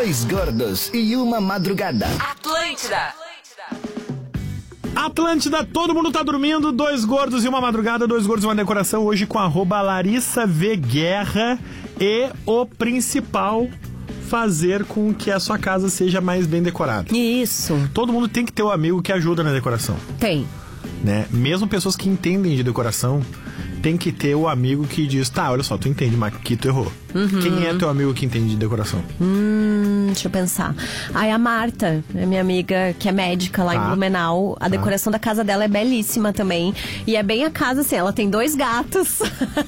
Dois gordos e uma madrugada. Atlântida, todo mundo tá dormindo. Dois gordos e uma madrugada, dois gordos e uma decoração. Hoje com @LarissaVGuerra. E o principal, fazer com que a sua casa seja mais bem decorada. Isso. Todo mundo tem que ter um amigo que ajuda na decoração. Tem. Né? Mesmo pessoas que entendem de decoração, tem que ter o amigo que diz, tá, olha só, tu entende, mas aqui tu errou. Quem é teu amigo que entende de decoração? Deixa eu pensar. Ai, a Marta, é minha amiga que é médica lá em Blumenau. A decoração da casa dela é belíssima também. E é bem a casa, assim, ela tem 2 gatos.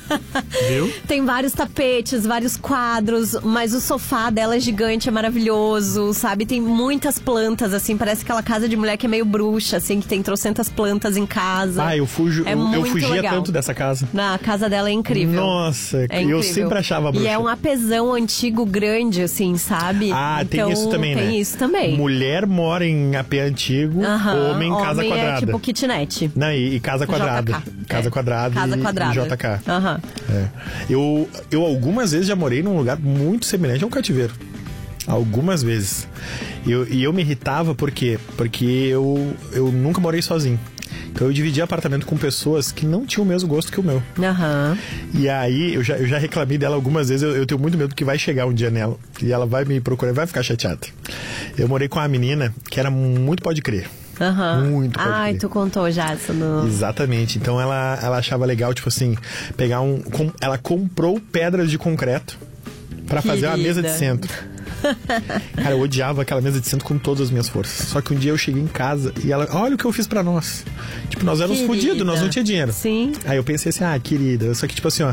Viu? Tem vários tapetes, vários quadros, mas o sofá dela é gigante, é maravilhoso, sabe? Tem muitas plantas, assim, parece aquela casa de mulher que é meio bruxa, assim, que tem trocentas plantas em casa. Ah, eu fugia legal. tanto dessa casa. A casa dela é incrível. Nossa, é eu incrível. sempre achava bruxa. E é um apesão antigo grande, assim, sabe? Ah, então, tem isso também, né? Tem isso também. Mulher mora em AP antigo, homem em casa quadrada. É tipo kitnet. Não, e casa quadrada. JK. Casa quadrada Casa e quadrada. JK. Aham. É. Eu algumas vezes já morei num lugar muito semelhante a um cativeiro. Algumas vezes. E eu me irritava por quê? Porque eu nunca morei sozinho. Então eu dividia apartamento com pessoas que não tinham o mesmo gosto que o meu. Aham. E aí eu já reclamei dela algumas vezes. Eu tenho muito medo que vai chegar um dia nela e ela vai me procurar e vai ficar chateada. Eu morei com uma menina que era muito pode crer. Muito pode crer. Tu contou já isso no... Exatamente. Então ela achava legal, tipo assim, pegar ela comprou pedras de concreto pra fazer uma mesa de centro. Cara, eu odiava aquela mesa de centro com todas as minhas forças. Só que um dia eu cheguei em casa e ela, olha o que eu fiz pra nós. Tipo, nós éramos fodidos, nós não tinha dinheiro. Sim. Aí eu pensei assim, querida. Só que tipo assim, ó,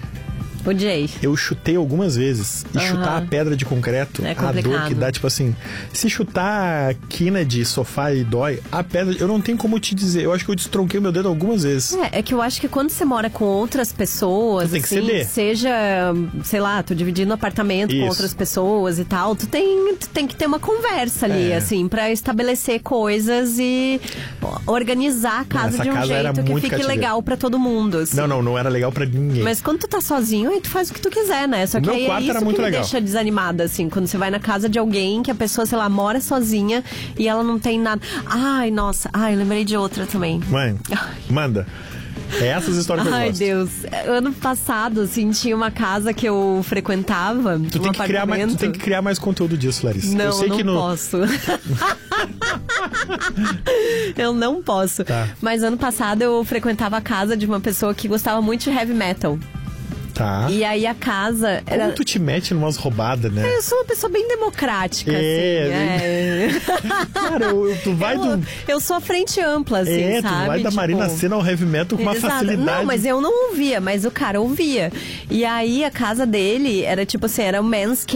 Odiei. eu chutei algumas vezes. E chutar a pedra de concreto, a dor que dá, tipo assim, se chutar a quina de sofá e dói, a pedra, eu não tenho como te dizer. Eu acho que eu destronquei meu dedo algumas vezes. É que eu acho que quando você mora com outras pessoas, tu tem que assim, ceder. seja, sei lá, tu dividindo apartamento com outras pessoas e tal, tu tem que ter uma conversa ali, assim, pra estabelecer coisas e organizar a casa de um jeito que fique legal pra todo mundo, assim. Não era legal pra ninguém. Mas quando tu tá sozinho, aí tu faz o que tu quiser, né? Só que aí é isso que me deixa desanimada, assim, quando você vai na casa de alguém que a pessoa, sei lá, mora sozinha e ela não tem nada. Ai, nossa, lembrei de outra também. Mãe, manda. É essas histórias que eu gosto. Ai, Deus. Ano passado, assim, tinha uma casa que eu frequentava. Tu tem que criar mais conteúdo disso, Larissa. Não, eu sei não posso. Eu não posso. Tá. Mas ano passado eu frequentava a casa de uma pessoa que gostava muito de heavy metal. Tá. E aí a casa... Como tu te mete numas roubadas, né? Eu sou uma pessoa bem democrática, assim. Cara, tu vai eu sou a frente ampla, assim, sabe? Tu vai da Marina Sena ao heavy metal com uma facilidade. Não, mas eu não ouvia, mas o cara ouvia. E aí a casa dele era tipo assim, era o manscaping.